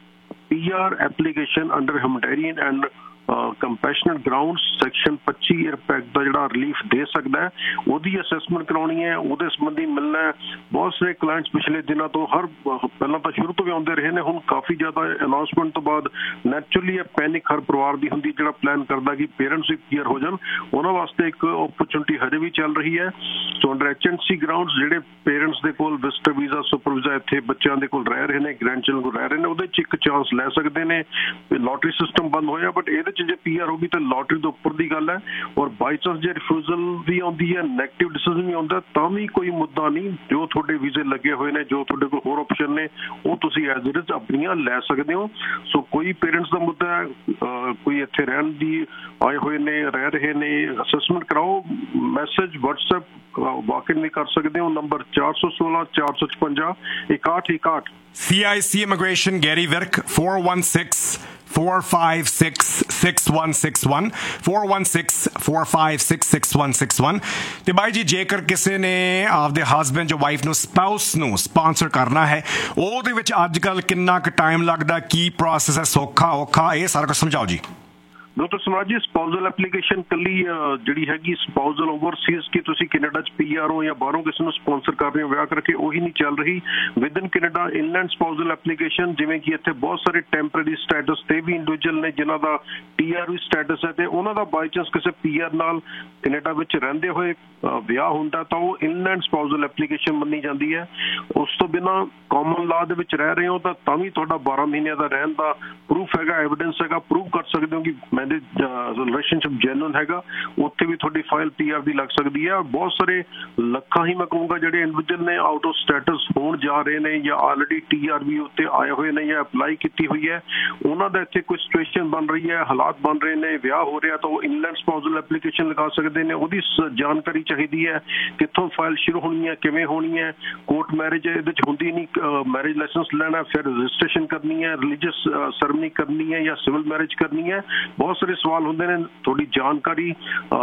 P R application under humanitarian and ਕੰਪੈਸ਼ਨਲ grounds section ਪੱਚੀ ਰੁਪਏ ਦਾ ਜਿਹੜਾ ਰਿਲੀਫ ਦੇ ਸਕਦਾ ਹੈ, ਉਹਦੀ ਅਸੈਸਮੈਂਟ ਕਰਾਉਣੀ ਹੈ, ਉਹਦੇ ਸੰਬੰਧੀ ਮਿਲਣਾ ਹੈ। ਬਹੁਤ ਸਾਰੇ ਕਲਾਇੰਟਸ ਪਿਛਲੇ ਦਿਨਾਂ ਤੋਂ ਹਰ ਪਹਿਲਾਂ ਤਾਂ ਸ਼ੁਰੂ ਤੋਂ ਵੀ ਆਉਂਦੇ ਰਹੇ ਨੇ, ਹੁਣ ਕਾਫੀ ਜ਼ਿਆਦਾ ਅਨਾਉਂਸਮੈਂਟ ਤੋਂ ਬਾਅਦ ਨੈਚੁਰਲੀ ਇਹ ਪੈਨਿਕ ਹਰ ਪਰਿਵਾਰ ਦੀ ਹੁੰਦੀ, ਜਿਹੜਾ ਪਲਾਨ ਕਰਦਾ ਕਿ ਪੇਰੈਂਟਸ ਵੀ ਕਲੀਅਰ ਹੋ ਜਾਣ, ਉਹਨਾਂ ਵਾਸਤੇ ਇੱਕ ਓਪਰਚੁਨਿਟੀ ਹਜੇ ਵੀ ਚੱਲ ਰਹੀ ਹੈ। ਸੋ under H and C grounds ਜਿਹੜੇ ਪੇਰੈਂਟਸ ਦੇ ਕੋਲ ਵਿਜ਼ਟਰ ਵੀਜ਼ਾ, ਸੁਪਰ ਵੀਜ਼ਾ ਇੱਥੇ ਬੱਚਿਆਂ ਦੇ ਕੋਲ ਰਹਿ ਰਹੇ ਨੇ, ਗ੍ਰੈਂਡ ਚਿਲਡਰਨ ਕੋਲ ਰਹਿ ਰਹੇ ਨੇ, ਉਹਦੇ 'ਚ ਇੱਕ ਚਾਂਸ ਲੈ ਸਕਦੇ ਨੇ। ਲਾਟਰੀ ਸਿਸਟਮ ਬੰਦ ਹੋਇਆ, ਬਟ ਇਹਦੇ 'ਚ ਜੇ ਪੀ ਆਰ ਹੋਗੀ ਤਾਂ ਲਾਟਰੀ ਦੇ ਉੱਪਰ ਆਫਰ ਦੀ ਗੱਲ ਹੈ। ਔਰ ਬਾਈ ਚਾਂਸ ਜੇ ਰਿਫਿਊਜ਼ਲ ਵੀ ਆਉਂਦੀ ਹੈ, ਨੈਗੇਟਿਵ ਡਿਸੀਜ਼ਨ ਵੀ ਆਉਂਦਾ, ਤਾਂ ਵੀ ਕੋਈ ਮੁੱਦਾ ਨਹੀਂ। ਜੋ ਤੁਹਾਡੇ ਵੀਜ਼ੇ ਲੱਗੇ ਹੋਏ ਨੇ, ਜੋ ਤੁਹਾਡੇ ਕੋਲ ਹੋਰ ਆਪਸ਼ਨ ਨੇ, ਉਹ ਤੁਸੀਂ ਐਜ਼ ਇਟ ਇਜ਼ ਆਪਣੀਆਂ ਲੈ ਸਕਦੇ ਹੋ। ਸੋ ਕੋਈ ਪੇਰੈਂਟਸ ਦਾ ਮੁੱਦਾ ਹੈ, ਕੋਈ ਇੱਥੇ ਰਹਿਣ ਦੀ ਆਏ ਹੋਏ ਨੇ, ਰਹਿ ਰਹੇ ਨੇ, ਅਸੈਸਮੈਂਟ ਕਰਾਓ, ਮੈਸੇਜ ਵਟਸਐਪ ਵਾਕ ਇਨ ਵੀ ਕਰ ਸਕਦੇ ਹੋ। ਨੰਬਰ ਚਾਰ ਸੌ ਸੋਲਾਂ ਚਾਰ ਸੌ ਛਪੰਜਾ ਇਕਾਹਠ ਇਕਾਹਠ। C I C Immigration Gary Virk four one six four five six six one six one four one six four five six six one six one। ਤੇ ਬਾਈ ਜੀ ਜੇਕਰ ਕਿਸੇ ਨੇ ਆਪਦੇ ਹਸਬੈਂਡ ਜੋ ਵਾਈਫ ਨੂੰ ਸਪਾਊਸ ਨੂੰ ਸਪਾਂਸਰ ਕਰਨਾ ਹੈ, ਉਹਦੇ ਵਿੱਚ ਅੱਜ ਕੱਲ੍ਹ ਕਿੰਨਾ ਕੁ ਟਾਈਮ ਲੱਗਦਾ, ਕੀ ਪ੍ਰੋਸੈਸ ਹੈ, ਸੌਖਾ ਔਖਾ, ਇਹ ਸਾਰਾ ਕੁਝ ਸਮਝਾਓ ਜੀ। ਡਾਕਟਰ ਸਮਰਾਜ ਜੀ, ਸਪਾਊਜ਼ਲ ਐਪਲੀਕੇਸ਼ਨ ਕੱਲੀ ਜਿਹੜੀ ਹੈਗੀ ਸਪਾਊਜ਼ਲ ਓਵਰਸੀਜ਼ ਕਿ ਤੁਸੀਂ ਕੈਨੇਡਾ 'ਚ ਪੀ ਆਰ ਹੋ ਜਾਂ ਬਾਹਰੋਂ ਕਿਸੇ ਨੂੰ ਸਪਾਂਸਰ ਕਰ ਰਹੇ ਹੋ ਵਿਆਹ ਕਰਕੇ, ਉਹੀ ਨਹੀਂ ਚੱਲ ਰਹੀ। With in Canada inland ਸਪਾਊਜ਼ਲ application, ਜਿਵੇਂ ਕਿ ਇੱਥੇ ਬਹੁਤ ਸਾਰੇ ਟੈਂਪਰੇਰੀ ਸਟੇਟਸ ਤੇ ਵੀ ਇੰਡੀਵਿਜੂਅਲ ਨੇ ਜਿਨ੍ਹਾਂ ਦਾ ਟੀ ਆਰ ਵੀ ਸਟੇਟਸ ਹੈ, ਤੇ ਉਹਨਾਂ ਦਾ ਬਾਈ ਚਾਂਸ ਕਿਸੇ ਪੀ ਆਰ ਨਾਲ ਕੈਨੇਡਾ ਵਿੱਚ ਰਹਿੰਦੇ ਹੋਏ ਵਿਆਹ ਹੁੰਦਾ ਤਾਂ ਉਹ ਇਨਲੈਂਡ ਸਪਾਊਜ਼ਲ ਐਪਲੀਕੇਸ਼ਨ ਮੰਨੀ ਜਾਂਦੀ ਹੈ। ਉਸ ਤੋਂ ਬਿਨਾਂ ਕਾਮਨ ਲਾਅ ਦੇ ਵਿੱਚ ਰਹਿ ਰਹੇ ਹੋ ਤਾਂ ਤਾਂ ਵੀ ਤੁਹਾਡਾ ਬਾਰਾਂ ਮਹੀਨਿਆਂ ਦਾ ਰਹਿਣ ਦਾ ਪ੍ਰੂਫ ਹੈਗਾ, ਐਵੀਡੈਂਸ ਹੈਗਾ, ਪ੍ਰੂਵ ਕਰ ਸਕਦੇ ਹੋ ਕਿ ਮੈਂ ਰਿਲੇਸ਼ਨਸ਼ਿਪ ਜੈਨੂਨ ਹੈਗਾ, ਉੱਥੇ ਵੀ ਤੁਹਾਡੀ ਫਾਈਲ ਪੀ ਆਰ ਦੀ ਲੱਗ ਸਕਦੀ ਹੈ। ਬਹੁਤ ਸਾਰੇ ਲੱਖਾਂ ਹੀ ਮੈਂ ਕਹੂੰਗਾ ਜਿਹੜੇ ਇੰਡੀਵਿਜੂਅਲ ਨੇ ਆਊਟ ਆਫ ਸਟੇਟਸ ਹੋਣ ਜਾ ਰਹੇ ਨੇ ਜਾਂ ਆਲਰੇਡੀ ਟੀ ਆਰ ਵੀ ਉੱਤੇ ਆਏ ਹੋਏ ਨੇ ਜਾਂ ਅਪਲਾਈ ਕੀਤੀ ਹੋਈ ਹੈ, ਉਹਨਾਂ ਦਾ ਇੱਥੇ ਕੋਈ ਸਿਚੁਏਸ਼ਨ ਬਣ ਰਹੀ ਹੈ, ਹਾਲਾਤ ਬਣ ਰਹੇ ਨੇ, ਵਿਆਹ ਹੋ ਰਿਹਾ, ਤਾਂ ਉਹ ਇਨਲੈਂਡ ਸਪਾਊਜ਼ਲ ਐਪਲੀਕੇਸ਼ਨ ਲਗਾ ਸਕਦੇ ਨੇ। ਉਹਦੀ ਜਾਣਕਾਰੀ ਚਾਹੀਦੀ ਹੈ, ਕਿੱਥੋਂ ਫਾਈਲ ਸ਼ੁਰੂ ਹੋਣੀ ਹੈ, ਕਿਵੇਂ ਹੋਣੀ ਹੈ, ਕੋਰਟ ਮੈਰਿਜ ਇਹਦੇ 'ਚ ਹੁੰਦੀ ਨਹੀਂ, ਮੈਰਿਜ ਲਾਇਸੈਂਸ ਲੈਣਾ, ਫਿਰ ਰਜਿਸਟ੍ਰੇਸ਼ਨ ਕਰਨੀ ਹੈ, ਰਿਲੀਜੀਅਸ ਸੈਰਮਨੀ ਕਰਨੀ ਹੈ ਜਾਂ ਸਿਵਲ ਮੈਰਿਜ ਕਰਨੀ ਹੈ, ਬਹੁਤ ਸਾਰੇ ਸਵਾਲ ਹੁੰਦੇ ਨੇ। ਥੋੜੀ ਜਾਣਕਾਰੀ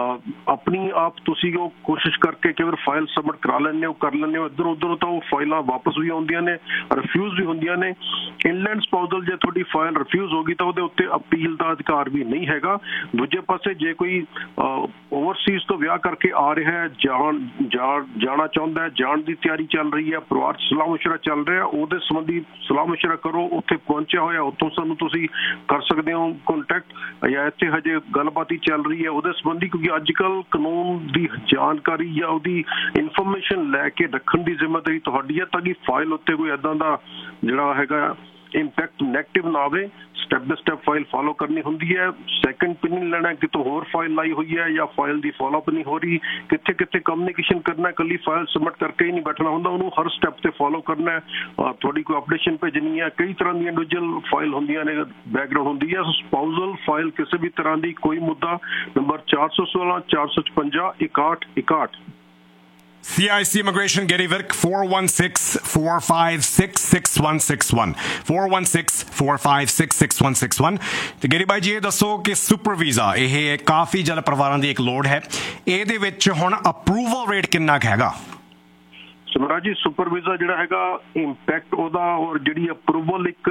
ਆਪਣੀ ਆਪ ਤੁਸੀਂ ਉਹ ਕੋਸ਼ਿਸ਼ ਕਰਕੇ ਕਈ ਵਾਰ ਫਾਈਲ ਸਬਮਿਟ ਕਰਾ ਲੈਂਦੇ ਹੋ, ਕਰ ਲੈਂਦੇ ਹੋ, ਇੱਧਰ ਉੱਧਰ ਤਾਂ ਉਹ ਫਾਈਲਾਂ ਵਾਪਸ ਵੀ ਆਉਂਦੀਆਂ ਨੇ, ਰਿਫਿਊਜ਼ ਵੀ ਹੁੰਦੀਆਂ ਨੇ। ਇਨਲੈਂਡ ਸਪਾਊਜ਼ਲ ਜੇ ਤੁਹਾਡੀ ਫਾਈਲ ਰਿਫਿਊਜ਼ ਹੋ ਗਈ ਤਾਂ ਉਹਦੇ ਉੱਤੇ ਅਪੀਲ ਦਾ ਅਧਿਕਾਰ ਵੀ ਨਹੀਂ ਹੈਗਾ। ਦੂਜੇ ਪਾਸੇ ਜੇ ਕੋਈ ਓਵਰਸੀਜ਼ ਤੋਂ ਵਿਆਹ ਕਰਕੇ ਆ ਰਿਹਾ ਹੈ, ਜਾਣ ਜਾਣਾ ਚਾਹੁੰਦਾ ਹੈ, ਜਾਣ ਦੀ ਤਿਆਰੀ ਚੱਲ ਰਹੀ ਹੈ, ਪਰਿਵਾਰ 'ਚ ਸਲਾਹ ਮਸ਼ਵਰਾ ਚੱਲ ਰਿਹਾ, ਉਹਦੇ ਸੰਬੰਧੀ ਸਲਾਹ ਮਸ਼ਵਰਾ ਕਰੋ। ਉੱਥੇ ਪਹੁੰਚਿਆ ਹੋਇਆ ਉੱਥੋਂ ਸਾਨੂੰ ਤੁਸੀਂ ਕਰ ਸਕਦੇ ਹੋ ਕੰਟੈਕਟ, ਜਾਂ ਇੱਥੇ ਹਜੇ ਗੱਲਬਾਤ ਹੀ ਚੱਲ ਰਹੀ ਹੈ ਉਹਦੇ ਸੰਬੰਧੀ, ਕਿਉਂਕਿ ਅੱਜ ਕੱਲ੍ਹ ਕਾਨੂੰਨ ਦੀ ਜਾਣਕਾਰੀ ਜਾਂ ਉਹਦੀ ਇਨਫੋਰਮੇਸ਼ਨ ਲੈ ਕੇ ਰੱਖਣ ਦੀ ਜ਼ਿੰਮੇਵਾਰੀ ਤੁਹਾਡੀ ਹੈ, ਤਾਂ ਕਿ ਫਾਈਲ ਉੱਤੇ ਕੋਈ ਇੱਦਾਂ ਦਾ ਜਿਹੜਾ ਹੈਗਾ ਇੰਪੈਕਟ ਨੈਗੇਟਿਵ ਨਾ ਆਵੇ। Step by step file follow ਕਰਨੀ ਹੁੰਦੀ ਹੈ। ਸੈਕਿੰਡ ਓਪੀਨੀਅਨ ਲੈਣਾ, ਕਿਤੋਂ ਹੋਰ ਫਾਈਲ ਲਾਈ ਹੋਈ ਹੈ ਜਾਂ ਫਾਈਲ ਦੀ ਫੋਲੋਅਪ ਨਹੀਂ ਹੋ ਰਹੀ, ਕਿੱਥੇ ਕਿੱਥੇ ਕਮਿਊਨੀਕੇਸ਼ਨ ਕਰਨਾ, ਇਕੱਲੀ ਫਾਈਲ ਸਬਮਿਟ ਕਰਕੇ ਹੀ ਨਹੀਂ ਬੈਠਣਾ ਹੁੰਦਾ, ਉਹਨੂੰ ਹਰ ਸਟੈਪ ਤੇ ਫੋਲੋ ਕਰਨਾ ਹੈ। ਤੁਹਾਡੀ ਕੋਈ ਅਪਡੇਸ਼ਨ ਭੇਜਣੀ ਹੈ, ਕਈ ਤਰ੍ਹਾਂ ਦੀਆਂ ਇੰਡੀਵਿਜੂਅਲ ਫਾਈਲ ਹੁੰਦੀਆਂ ਨੇ, ਬੈਕਗਰਾਊਂਡ ਹੁੰਦੀ ਹੈ। ਸਪਾਊਜ਼ਲ ਫਾਈਲ ਕਿਸੇ ਵੀ ਤਰ੍ਹਾਂ ਦੀ ਕੋਈ ਮੁੱਦਾ, ਨੰਬਰ ਚਾਰ ਸੌ ਸੋਲਾਂ ਚਾਰ ਸੌ ਛਪੰਜਾ ਇਕਾਹਠ ਇਕਾਹਠ। C I C Immigration Gary Virk four one six four five six six one six one four one six four five six six one six one। ਤੇ ਗੈਰੀ ਬਾਈ ਜੀ ਇਹ ਦੱਸੋ ਕਿ ਸੁਪਰ ਵੀਜ਼ਾ ਇਹ ਕਾਫੀ ਜਲ ਪਰਿਵਾਰਾਂ ਦੀ ਇੱਕ ਲੋੜ ਹੈ, ਇਹਦੇ ਵਿੱਚ ਹੁਣ ਅਪਰੂਵਲ ਰੇਟ ਕਿੰਨਾ ਕੁ ਹੈਗਾ? ਸਮਰਾਜ ਜੀ, ਸੁਪਰ ਵੀਜ਼ਾ ਜਿਹੜਾ ਹੈਗਾ ਇੰਪੈਕਟ ਉਹਦਾ ਔਰ ਜਿਹੜੀ ਅਪਰੂਵਲ ਇੱਕ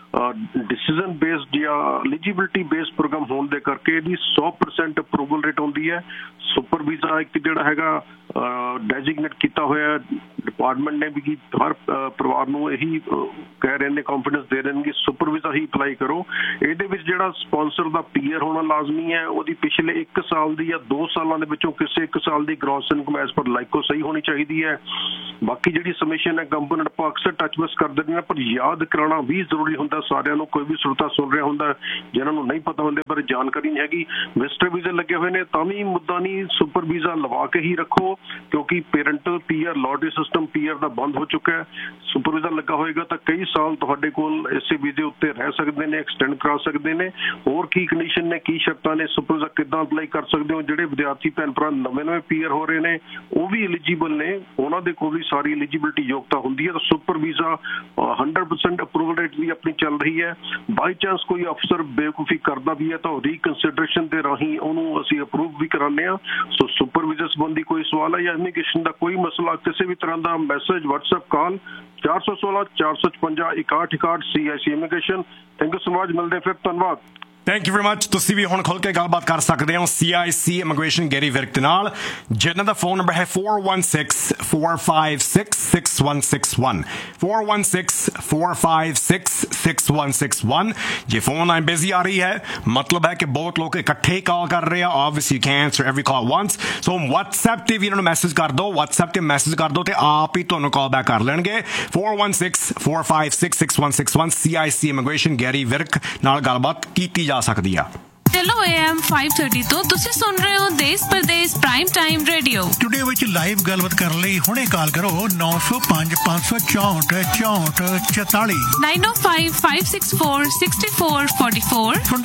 ਡਿਸੀਜ਼ਨ ਬੇਸਡ ਜਾਂ ਐਲੀਜੀਬਿਲਿਟੀ ਬੇਸਡ ਪ੍ਰੋਗਰਾਮ ਹੋਣ ਦੇ ਕਰਕੇ ਇਹਦੀ ਸੌ ਪਰਸੈਂਟ ਅਪਰੂਵਲ ਰੇਟ ਹੁੰਦੀ ਹੈ। ਸੁਪਰ ਵੀਜ਼ਾ ਇੱਕ ਜਿਹੜਾ ਹੈਗਾ ਡੈਜ਼ਿਗਨੇਟ ਕੀਤਾ ਹੋਇਆ ਡਿਪਾਰਟਮੈਂਟ ਨੇ ਵੀ ਕਿ ਹਰ ਪਰਿਵਾਰ ਨੂੰ ਇਹੀ ਕਹਿ ਰਹੇ ਨੇ, ਕੌਨਫੀਡੈਂਸ ਦੇ ਰਹੇ ਨੇ ਕਿ ਸੁਪਰ ਵੀਜ਼ਾ ਹੀ ਅਪਲਾਈ ਕਰੋ। ਇਹਦੇ ਵਿੱਚ ਜਿਹੜਾ ਸਪਾਂਸਰ ਦਾ ਪੀਆਰ ਹੋਣਾ ਲਾਜ਼ਮੀ ਹੈ, ਉਹਦੀ ਪਿਛਲੇ ਇੱਕ ਸਾਲ ਦੀ ਜਾਂ ਦੋ ਸਾਲਾਂ ਦੇ ਵਿੱਚੋਂ ਕਿਸੇ ਇੱਕ ਸਾਲ ਦੀ ਗ੍ਰੋਸ ਇਨਕਮ ਐਜ਼ ਪਰ ਲਾਈਕੋ ਸਹੀ ਹੋਣੀ ਚਾਹੀਦੀ ਹੈ। ਬਾਕੀ ਜਿਹੜੀ ਸਬਮਿਸ਼ਨ ਹੈ ਕੰਪੋਨੈਂਟ ਆਪਾਂ ਅਕਸਰ ਟੱਚ ਬਸ ਕਰ ਦਿੰਦੇ ਹਾਂ, ਪਰ ਯਾਦ ਕਰਾਉਣਾ ਵੀ ਜ਼ਰੂਰੀ ਹੁੰਦਾ ਸਾਰਿਆਂ ਨੂੰ। ਕੋਈ ਵੀ ਸਰੋਤਾ ਸੁਣ ਰਿਹਾ ਹੁੰਦਾ ਜਿਹਨਾਂ ਨੂੰ ਨਹੀਂ ਪਤਾ ਹੁੰਦੇ ਪਰ ਜਾਣਕਾਰੀ ਨਹੀਂ ਹੈਗੀ, ਵਿਜ਼ਟਰ ਵੀਜ਼ੇ ਲੱਗੇ ਹੋਏ ਨੇ ਤਾਂ ਵੀ ਮੁੱਦਾ ਨਹੀਂ, ਸੁਪਰ ਵੀਜ਼ਾ ਲਵਾ ਕੇ ਹੀ ਰੱਖੋ, ਕਿਉਂਕਿ parental PR lottery system PR ਦਾ ਬੰਦ ਹੋ ਚੁੱਕਾ ਹੈ। ਸੁਪਰ ਵੀਜ਼ਾ ਲੱਗਾ ਹੋਏਗਾ ਤਾਂ ਕਈ ਸਾਲ ਤੁਹਾਡੇ ਕੋਲ ਇਸੇ ਵੀਜ਼ੇ ਉੱਤੇ ਰਹਿ ਸਕਦੇ ਨੇ, ਐਕਸਟੈਂਡ ਕਰਾ ਸਕਦੇ ਨੇ। ਹੋਰ ਕੀ ਕੰਡੀਸ਼ਨ ਨੇ, ਕੀ ਸ਼ਰਤਾਂ ਨੇ, ਸੁਪਰ ਵੀਜ਼ਾ ਕਿੱਦਾਂ ਅਪਲਾਈ ਕਰ ਸਕਦੇ ਹੋ? ਜਿਹੜੇ ਵਿਦਿਆਰਥੀ ਭੈਣ ਭਰਾ ਨਵੇਂ ਨਵੇਂ ਪੀਆਰ ਹੋ ਰਹੇ ਨੇ ਉਹ ਵੀ ਐਲੀਜੀਬਲ ਨੇ, ਉਹਨਾਂ ਦੇ ਕੋਲ ਵੀ ਸਾਰੀ ਐਲੀਜੀਬਿਲਿਟੀ ਯੋਗਤਾ ਹੁੰਦੀ ਹੈ। ਤਾਂ super visa hundred percent approval rate ਵੀ ਆਪਣੀ ਚੱਲ ਰਹੀ ਹੈ। ਬਾਈ ਚਾਂਸ ਕੋਈ ਅਫਸਰ ਬੇਵਕੂਫੀ ਕਰਦਾ ਵੀ ਹੈ ਤਾਂ ਰੀਕਨਸੀਡਰੇਸ਼ਨ ਦੇ ਰਾਹੀਂ ਉਹਨੂੰ ਅਸੀਂ ਅਪਰੂਵ ਵੀ ਕਰਾਉਂਦੇ ਹਾਂ। ਸੋ ਸੁਪਰ ਵੀਜ਼ਾ ਸੰਬੰਧੀ ਕੋਈ ਸਵਾਲ ਹੈ ਜਾਂ ਇਮੀਗ੍ਰੇਸ਼ਨ ਦਾ ਕੋਈ ਮਸਲਾ, ਕਿਸੇ ਵੀ ਤਰ੍ਹਾਂ ਦਾ ਮੈਸੇਜ, ਵਟਸਐਪ, ਕਾਲ ਚਾਰ ਸੌ ਸੋਲਾਂ ਚਾਰ ਸੌ ਛਪੰਜਾ ਇਕਾਹਠ ਇਕਾਹਠ। ਸੀ ਆਈ ਸੀ immigration. Thank you so much, ਮਿਲਦੇ ਫਿਰ, ਧੰਨਵਾਦ। Thank you very much. ਤੁਸੀਂ ਵੀ ਹੁਣ ਖੁੱਲ੍ਹ ਕੇ ਗੱਲਬਾਤ ਕਰ ਸਕਦੇ ਹੋ ਸੀ ਆਈ ਸੀ ਇਮੀਗ੍ਰੇਸ਼ਨ ਗੈਰੀ ਵਿਰਕ ਦੇ ਨਾਲ, ਜਿਨ੍ਹਾਂ ਦਾ ਫੋਨ ਨੰਬਰ ਹੈ four one six four five six six one six one four one six four five six six one six one। ਜੇ ਫੋਨ ਲਾਈਨ ਬਿਜ਼ੀ ਆ ਰਹੀ ਹੈ ਮਤਲਬ ਹੈ ਕਿ ਬਹੁਤ ਲੋਕ ਇਕੱਠੇ ਕਾਲ ਕਰ ਰਹੇ ਆ। Obviously you can answer every call once, so WhatsApp ਤੇ ਵੀ ਇਹਨਾਂ ਨੂੰ ਮੈਸੇਜ ਕਰ ਦਿਓ, WhatsApp ਤੇ ਮੈਸੇਜ ਕਰ ਦਿਓ ਤੇ ਆਪ ਹੀ ਤੁਹਾਨੂੰ ਕਾਲ ਬੈਕ ਕਰ ਲੈਣਗੇ। four one six four five six six one six one। ਸੀ ਆਈ ਸੀ ਇਮੀਗ੍ਰੇਸ਼ਨ ਗੈਰੀ ਵਿਰਕ ਨਾਲ ਗੱਲਬਾਤ ਕੀਤੀ ਜਾ ਸਕਦੀ ਆ। ਚਲੋ A M five thirty ਤੋਂ ਤੁਸੀਂ ਸੁਣ ਰਹੇ ਹੋ ਦੇਸ਼ ਪਰਦੇਸ ਪ੍ਰਾਈਮ ਟਾਈਮ ਰੇਡੀਓ। ਸਟੂਡੀਓ ਵਿੱਚ ਲਾਈਵ ਗੱਲਬਾਤ ਕਰਨ ਲਈ ਹੁਣੇ ਕਾਲ ਕਰੋ ਨੌ ਸੌ ਪੰਜ ਪੰਜ ਸੌ ਚੌਂਹਠ ਚੌਂਹਠ ਚੁਤਾਲੀ nine oh five five six four six four four four। ਸੁਣਦੇ